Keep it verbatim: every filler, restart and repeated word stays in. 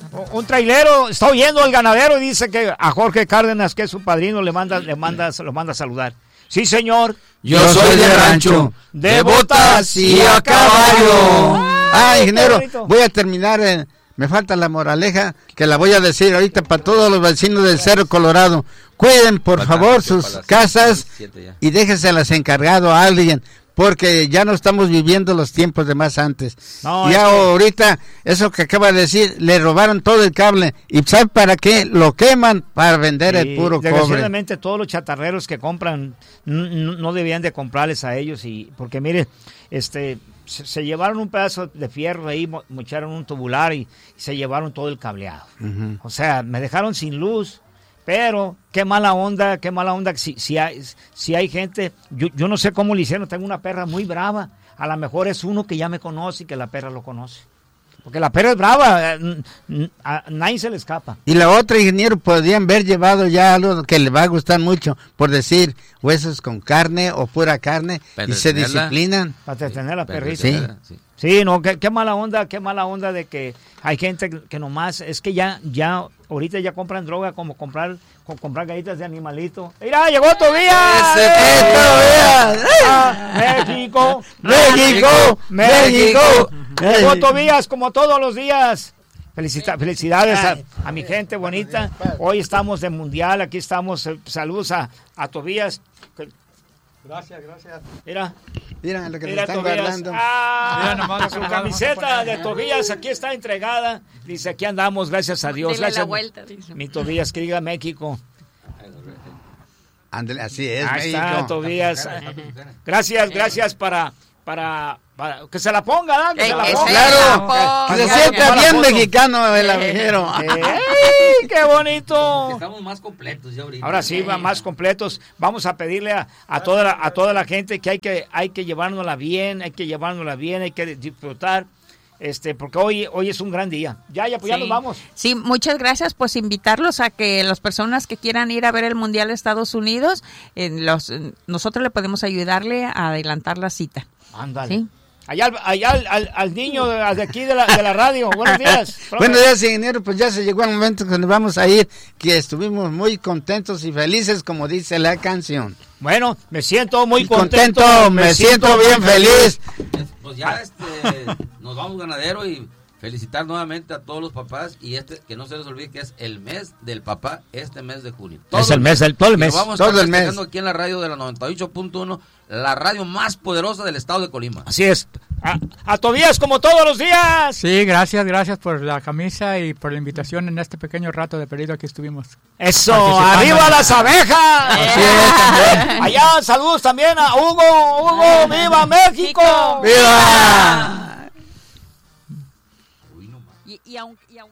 un trailero está oyendo al ganadero y dice que a Jorge Cárdenas, que es su padrino, le manda, le manda, lo manda a saludar. Sí, señor. Yo soy de rancho, de botas y a caballo. Ah, ingeniero, voy a terminar, eh, me falta la moraleja, que la voy a decir ahorita para todos los vecinos del Cerro Colorado. Cuiden, por favor, sus casas y déjenselas encargado a alguien, porque ya no estamos viviendo los tiempos de más antes. No, ya es que... ahorita, eso que acaba de decir, le robaron todo el cable. ¿Y sabe para qué? Lo queman para vender sí, el puro cobre. Desgraciadamente todos los chatarreros que compran, no, no debían de comprarles a ellos, y porque mire, este... Se, se llevaron un pedazo de fierro ahí, mo, mocharon un tubular y, y se llevaron todo el cableado. Uh-huh. O sea, me dejaron sin luz, pero qué mala onda, qué mala onda. Si, si, hay, si hay gente, yo, yo no sé cómo le hicieron, tengo una perra muy brava. A lo mejor es uno que ya me conoce y que la perra lo conoce. Porque la perra es brava, a nadie se le escapa. Y la otra, ingeniero, podrían haber llevado ya algo que le va a gustar mucho, por decir, huesos con carne o pura carne, para y se disciplinan. Para detener a la perrita. Sí, sí, sí no, qué, qué mala onda, qué mala onda de que hay gente que, que nomás, es que ya, ya, ahorita ya compran droga como comprar, como comprar galletas de animalito. ¡Mira, llegó Tobías! ¡Ese ¡Eh! Tobías! ¡Ah! ¡México! ¡México! ¡México! Llegó Tobías como todos los días. Felicita, felicidades a, a mi gente bonita. Hoy estamos de mundial, aquí estamos. Saludos a, a Tobías. Gracias, gracias. Mira, mira lo que mira, te están Tobías. guardando. Ah, mira nomás, su camiseta de Tobías aquí está entregada. Dice, aquí andamos, gracias a Dios. Dile Gracias, la vuelta, dice. Mi Tobías, que diga México. Andale, así es, ahí México. Está, Tobías. Gracias, gracias para... Para, para que se la ponga, ¿no? Que Ey, se la que ponga. se Claro, la que se sienta bien mexicano el abejero. ¡Ey, qué bonito! Estamos más completos ya ahorita. Ahora sí, va más completos. Vamos a pedirle a, a toda la, a toda la gente que hay que hay que llevárnosla bien, hay que llevárnosla bien, hay que disfrutar. Este, porque hoy hoy es un gran día. Ya, ya, pues sí. Ya nos vamos. Sí, muchas gracias, pues invitarlos a que las personas que quieran ir a ver el Mundial de Estados Unidos, en los, nosotros le podemos ayudarle a adelantar la cita. Ándale. ¿Sí? Allá, allá al, al, al niño de aquí de la, de la radio. Buenos días. Buenos días, ingeniero. Pues ya se llegó el momento que nos vamos a ir, que estuvimos muy contentos y felices, como dice la canción. Bueno, me siento muy contento, contento. Me, me siento, siento bien feliz. Pues ya este, nos vamos, ganadero, y felicitar nuevamente a todos los papás, y este que no se les olvide que es el mes del papá, este mes de junio. Todo es el mes, el, todo el mes. Vamos a estar festejando aquí en la radio de la noventa y ocho punto uno, la radio más poderosa del estado de Colima. Así es. A, a Tobías como todos los días. Sí, gracias, gracias por la camisa y por la invitación en este pequeño rato de periodo que estuvimos. Eso, arriba las abejas. Así es, también. Allá saludos también a Hugo, Hugo, viva México. ¡Viva! Y, y aunque, y aunque